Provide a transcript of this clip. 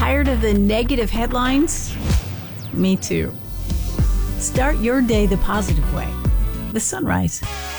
Tired of the negative headlines? Me too. Start your day the positive way. The Sunrise.